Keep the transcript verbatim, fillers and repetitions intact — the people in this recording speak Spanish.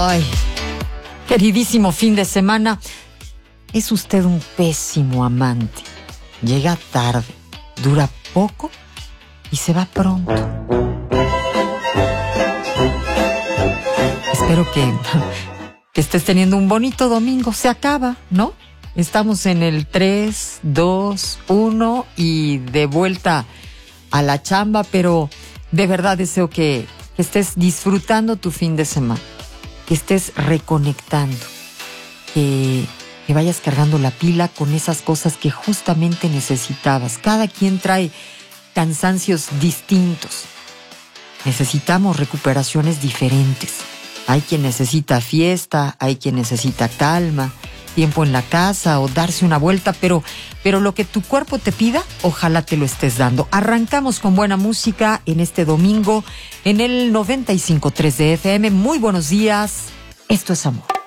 Ay, queridísimo fin de semana, es usted un pésimo amante. Llega tarde, dura poco y se va pronto. Espero que, que estés teniendo un bonito domingo. Se acaba, ¿no? Estamos en el tres, dos, uno y de vuelta a la chamba, pero de verdad deseo que, que estés disfrutando tu fin de semana, que estés reconectando, que, que vayas cargando la pila con esas cosas que justamente necesitabas. Cada quien trae cansancios distintos. Necesitamos recuperaciones diferentes. Hay quien necesita fiesta, hay quien necesita calma, tiempo en la casa o darse una vuelta, pero, pero lo que tu cuerpo te pida, ojalá te lo estés dando. Arrancamos con buena música en este domingo en el noventa y cinco punto tres de F M. Muy buenos días. Esto es amor.